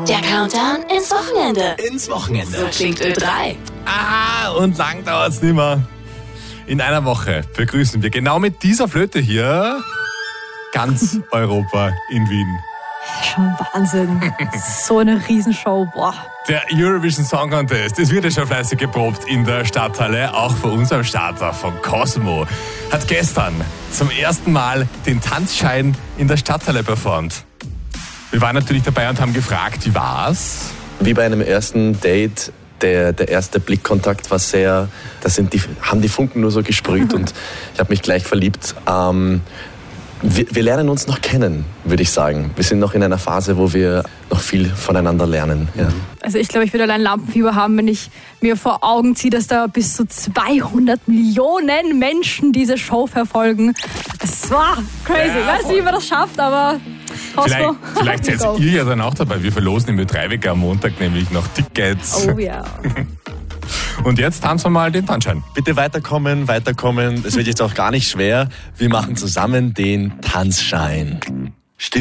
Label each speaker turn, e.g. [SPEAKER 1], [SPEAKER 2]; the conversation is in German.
[SPEAKER 1] Der Countdown ins Wochenende.
[SPEAKER 2] Ins Wochenende.
[SPEAKER 1] So klingt Ö3.
[SPEAKER 2] Ah, und lang dauert's nicht mehr. In einer Woche begrüßen wir genau mit dieser Flöte hier ganz Europa in Wien.
[SPEAKER 3] Schon Wahnsinn. So eine Riesenshow, boah.
[SPEAKER 2] Der Eurovision Song Contest, es wird ja schon fleißig geprobt in der Stadthalle, auch von unserem Starter von Cosmo. Hat gestern zum ersten Mal den Tanzschein in der Stadthalle performt. Wir waren natürlich dabei und haben gefragt, wie war's?
[SPEAKER 4] Wie bei einem ersten Date, der erste Blickkontakt war sehr, haben die Funken nur so gesprüht und ich habe mich gleich verliebt. Wir lernen uns noch kennen, würde ich sagen. Wir sind noch in einer Phase, wo wir noch viel voneinander lernen. Ja.
[SPEAKER 3] Also ich glaube, ich würde allein Lampenfieber haben, wenn ich mir vor Augen ziehe, dass da bis zu 200 Millionen Menschen diese Show verfolgen. Es war crazy. Ich weiß nicht, wie man das schafft, aber Cosmo.
[SPEAKER 2] Vielleicht seid ihr ja dann auch dabei. Wir verlosen im Ö3-Wecker am Montag nämlich noch Tickets.
[SPEAKER 3] Oh ja.
[SPEAKER 2] Und jetzt tanzen wir mal den Tanzschein.
[SPEAKER 4] Bitte weiterkommen. Es wird jetzt auch gar nicht schwer. Wir machen zusammen den Tanzschein.